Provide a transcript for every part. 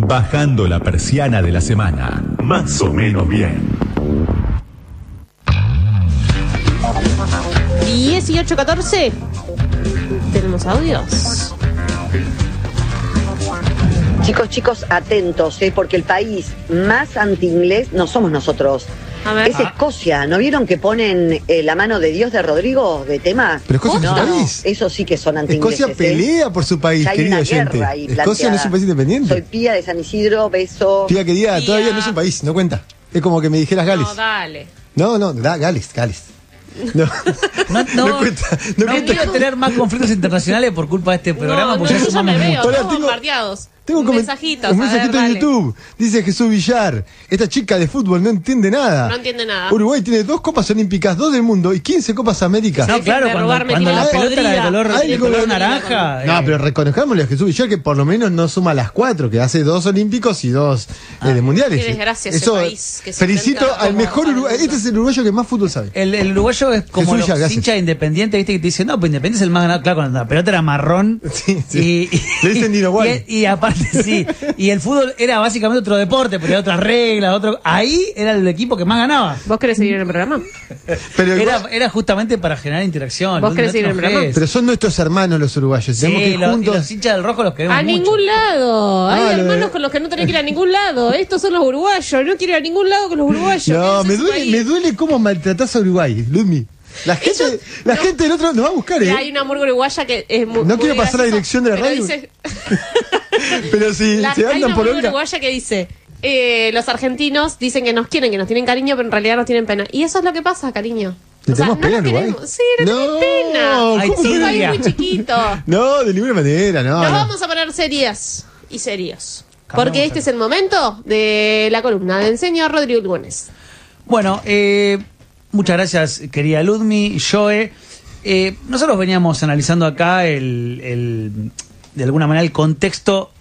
Bajando la persiana de la semana. Más o menos bien. 18:14. Tenemos audios. Chicos, atentos, porque el país más anti-inglés no somos nosotros. A ver. Es Escocia. ¿No vieron que ponen La mano de Dios de Rodrigo de tema? Pero Escocia no, es su país. Eso sí que son anti-ingleses. Escocia pelea por su país, Ya hay querida una gente. guerra ahí Escocia planteada. no es un país independiente. Soy Pía de San Isidro, beso. Pía querida, Pía. todavía no es un país, no cuenta. Es como que me dijeras Gales. No, dale. Gales. No, No cuenta. No cuenta. quiero tener más conflictos internacionales por culpa de este programa, No, porque ya yo ya sumamos me veo, mucho. Hola, todos tengo- bombardeados. Tengo un mensajitos. un a ver, mensajito en dale. YouTube. Dice Jesús Villar. Esta chica de fútbol no entiende nada. No entiende nada. Uruguay tiene 2 Copas Olímpicas, 2 del mundo y 15 Copas Américas. No, claro, de cuando robarme la tiro. pelota era de color Algo naranja. No, pero reconozcámosle a Jesús Villar que por lo menos no suma las 4, que hace 2 olímpicos y 2 de mundiales. Qué desgracia ese Eso, país que se felicito inventa al como mejor para el uruguayo. mundo. Este es el uruguayo que más fútbol sabe. El uruguayo es como Jesús los Villar, gracias. hinchas de Independiente, ¿viste? Que te dicen, no, pues Independiente es el más ganado. Claro, cuando la pelota era marrón. Sí. Le dicen Dino Guay. y aparte, sí. Y el fútbol era básicamente otro deporte, pero era otras reglas. Ahí era el equipo que más ganaba. ¿Vos querés seguir en el programa? Pero, igual- Era justamente para generar interacción. ¿Vos no querés te seguir en el enojes. programa? pero son nuestros hermanos los uruguayos. Tenemos que Sí, ir y juntos. los hinchas del rojo los queremos A mucho. ningún lado. Hay Ah, lo hermanos de- con los que no tenés que ir a ningún lado. Estos son los uruguayos. No quiero ir a ningún lado con los uruguayos. No, Quédense en su país. me duele cómo maltratás a Uruguay, Ludmi. La gente del otro nos va a buscar, Mira, hay una murga uruguaya que es muy. No quiero muy pasar la graciosa, dirección de la pero radio. dice- Pero si se hay andan una por murga otra. uruguaya que dice: los argentinos dicen que nos quieren, que nos tienen cariño, pero en realidad nos tienen pena. Y eso es lo que pasa, cariño. ¿Le tenemos no pena a nos Uruguay? queremos. Sí, no, No, tenés pena. Ay, Es un tibia. país muy chiquito. No, de ninguna manera, no. Nos no. vamos a poner serias y serios. Cambiamos Porque este es el momento de la columna del señor Rodrigo Lugones. Bueno, muchas gracias, querida Ludmi, Joe. Nosotros veníamos analizando acá de alguna manera el contexto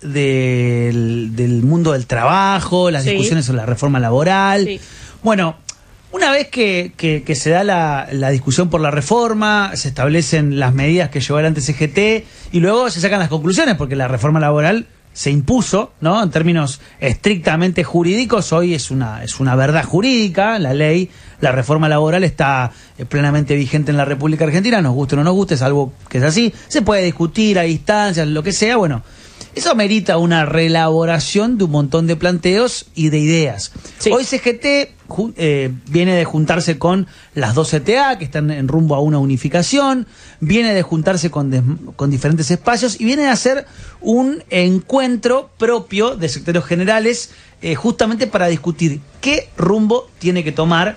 del mundo del trabajo, las Sí. discusiones sobre la reforma laboral. Sí. Bueno, una vez que se da la discusión por la reforma, se establecen las medidas que llevó adelante CGT y luego se sacan las conclusiones, porque la reforma laboral se impuso, ¿no? En términos estrictamente jurídicos, hoy es una verdad jurídica, la ley, la reforma laboral está plenamente vigente en la República Argentina, nos guste o no nos guste, es algo que es así, se puede discutir a distancias, lo que sea, bueno, eso amerita una reelaboración de un montón de planteos y de ideas. Sí. Hoy CGT viene de juntarse con las dos CTA, que están en rumbo a una unificación, viene de juntarse con diferentes espacios y viene de hacer un encuentro propio de secretarios generales justamente para discutir qué rumbo tiene que tomar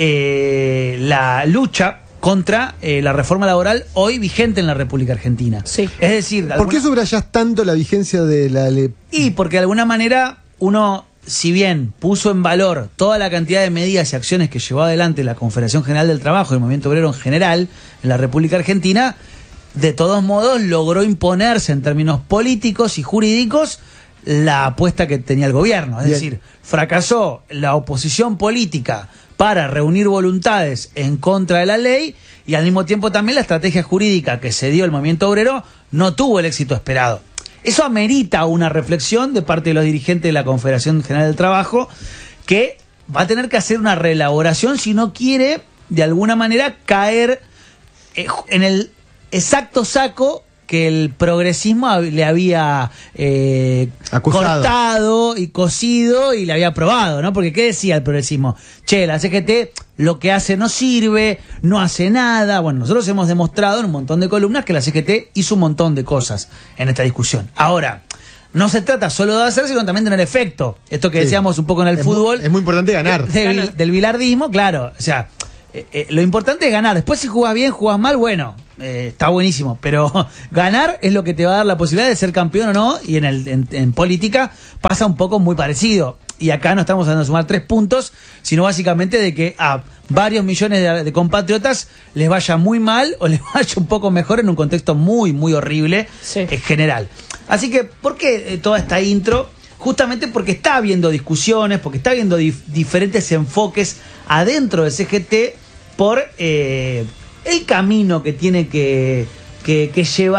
la lucha contra la reforma laboral hoy vigente en la República Argentina. Sí. Es decir, ¿Por qué subrayás tanto la vigencia de la ley? y porque de alguna manera uno, si bien puso en valor toda la cantidad de medidas y acciones que llevó adelante la Confederación General del Trabajo y el Movimiento Obrero en general en la República Argentina, de todos modos logró imponerse en términos políticos y jurídicos la apuesta que tenía el gobierno. Es Bien. decir, fracasó la oposición política para reunir voluntades en contra de la ley y al mismo tiempo también la estrategia jurídica que se dio el movimiento obrero no tuvo el éxito esperado. Eso amerita una reflexión de parte de los dirigentes de la Confederación General del Trabajo, que va a tener que hacer una reelaboración si no quiere, de alguna manera, caer en el exacto saco que el progresismo le había Acusado. cortado y cosido y le había aprobado, ¿no? Porque ¿qué decía el progresismo? Che, la CGT lo que hace no sirve, no hace nada. Bueno, nosotros hemos demostrado en un montón de columnas que la CGT hizo un montón de cosas en esta discusión. Ahora, no se trata solo de hacer, sino también de tener efecto. Esto que Sí. decíamos un poco en el Es fútbol. es muy importante ganar. Del bilardismo, claro. O sea, lo importante es ganar. Después si jugás bien, jugás mal, bueno, está buenísimo. Pero ganar es lo que te va a dar la posibilidad de ser campeón o no. Y en política pasa un poco muy parecido. Y acá no estamos hablando de sumar 3 puntos, sino básicamente de que a varios millones de compatriotas les vaya muy mal o les vaya un poco mejor en un contexto muy, muy horrible Sí. en general. Así que, ¿por qué toda esta intro? Justamente porque está habiendo discusiones, porque está habiendo diferentes enfoques adentro de CGT por el camino que tiene que llevar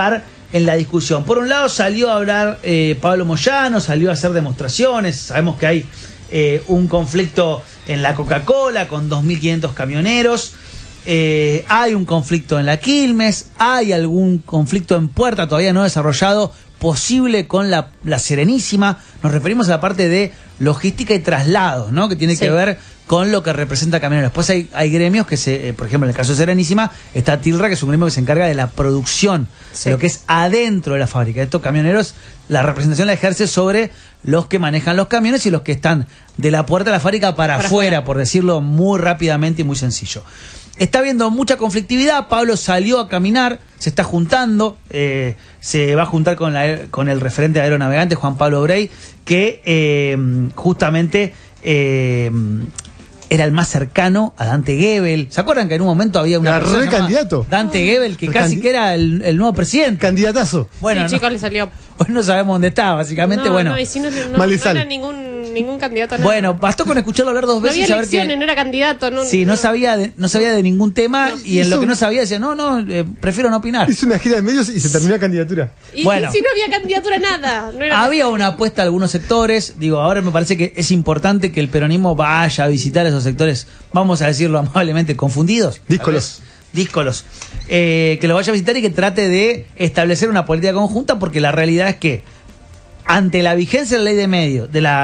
en la discusión. Por un lado salió a hablar Pablo Moyano, salió a hacer demostraciones, sabemos que hay un conflicto en la Coca-Cola con 2.500 camioneros, hay un conflicto en la Quilmes, hay algún conflicto en Puerta todavía no desarrollado, posible con la Serenísima. Nos referimos a la parte de logística y traslados, ¿no? Que tiene que ver con lo que representa camioneros. Después hay gremios que por ejemplo, en el caso de Serenísima, está Tilra, que es un gremio que se encarga de la producción, de lo que es adentro de la fábrica. Estos camioneros, la representación la ejerce sobre los que manejan los camiones y los que están de la puerta de la fábrica para afuera, por decirlo muy rápidamente y muy sencillo. Está habiendo mucha conflictividad. Pablo salió a caminar, se está juntando, se va a juntar con el referente de aeronavegantes, Juan Pablo Brey, que justamente era el más cercano a Dante Gebel. ¿Se acuerdan que en un momento había una persona candidato? Dante Gebel, que casi que era el nuevo presidente? Candidatazo. Bueno, sí, chicos, le salió. Hoy no sabemos dónde está, básicamente. Bueno, y si no era ningún candidato a nada. Bueno, bastó con escucharlo hablar dos veces no había y saber elecciones, no era candidato. No sabía de ningún tema, y en lo que no sabía decía, prefiero no opinar. Hizo una gira de medios y se terminó la candidatura. Y si no había candidatura, nada. Había una apuesta a algunos sectores. Digo, ahora me parece que es importante que el peronismo vaya a visitar esos sectores, vamos a decirlo amablemente, confundidos. Díscolos. Que lo vaya a visitar y que trate de establecer una política conjunta, porque la realidad es que ante la vigencia de la ley de la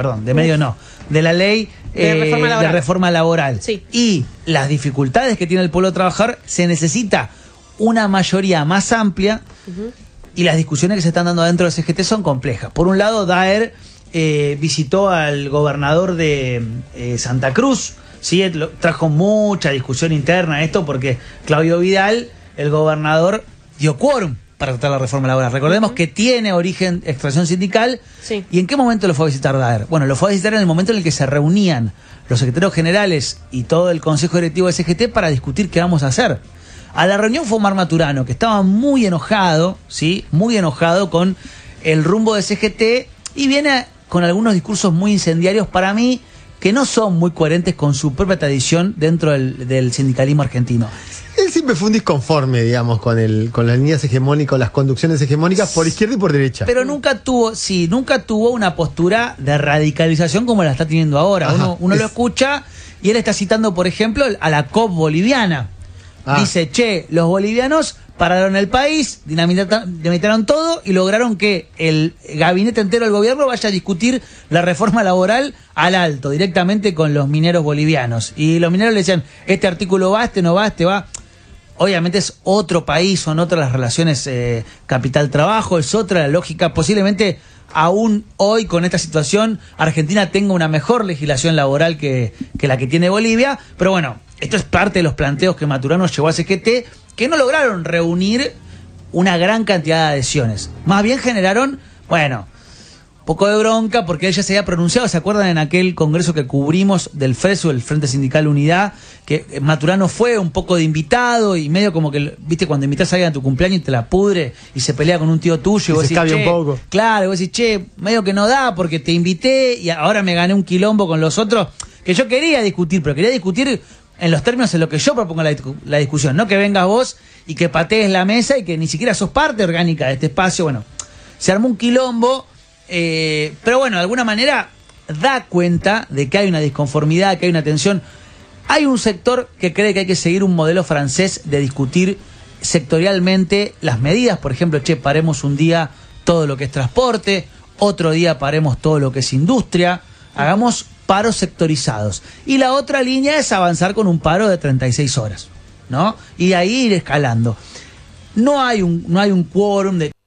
ley de reforma laboral y las dificultades que tiene el pueblo a trabajar, se necesita una mayoría más amplia, y las discusiones que se están dando dentro del CGT son complejas. Por un lado, Daer visitó al gobernador de Santa Cruz. Sí, trajo mucha discusión interna esto, porque Claudio Vidal, el gobernador, dio quórum para tratar la reforma laboral. Recordemos que tiene extracción sindical. Sí. ¿Y en qué momento lo fue a visitar Daer? Bueno, lo fue a visitar en el momento en el que se reunían los secretarios generales y todo el consejo directivo del CGT para discutir qué vamos a hacer. A la reunión fue Omar Maturano, que estaba muy enojado, ¿sí? Muy enojado con el rumbo del CGT, y viene con algunos discursos muy incendiarios para mí, que no son muy coherentes con su propia tradición dentro del sindicalismo argentino. Él siempre fue un disconforme, digamos, con las líneas hegemónicas, las conducciones hegemónicas por izquierda y por derecha. Pero nunca tuvo una postura de radicalización como la está teniendo ahora. Uno lo escucha y él está citando, por ejemplo, a la COP boliviana. Dice, los bolivianos pararon el país, dinamitaron todo y lograron que el gabinete entero del gobierno vaya a discutir la reforma laboral al alto, directamente con los mineros bolivianos. Y los mineros le decían, este artículo va, este no va, este va. Obviamente es otro país, son otras las relaciones capital-trabajo, es otra la lógica. Posiblemente aún hoy, con esta situación, Argentina tenga una mejor legislación laboral que la que tiene Bolivia. Pero bueno, esto es parte de los planteos que Maturano llevó a CGT, que no lograron reunir una gran cantidad de adhesiones. Más bien generaron, un poco de bronca, porque él ya se había pronunciado. ¿Se acuerdan en aquel congreso que cubrimos del FRESU, el Frente Sindical Unidad, que Maturano fue un poco de invitado y medio como que, viste, cuando invitas a alguien a tu cumpleaños y te la pudre y se pelea con un tío tuyo y vos decís, un poco. Claro, y vos decís, medio que no da porque te invité y ahora me gané un quilombo con los otros, que yo quería discutir, pero quería discutir en los términos en los que yo propongo la discusión, no que vengas vos y que patees la mesa y que ni siquiera sos parte orgánica de este espacio. Bueno, se armó un quilombo, pero bueno, de alguna manera da cuenta de que hay una disconformidad, que hay una tensión. Hay un sector que cree que hay que seguir un modelo francés de discutir sectorialmente las medidas. Por ejemplo, paremos un día todo lo que es transporte, otro día paremos todo lo que es industria, hagamos paros sectorizados. Y la otra línea es avanzar con un paro de 36 horas, ¿no? Y de ahí ir escalando. No hay un quórum de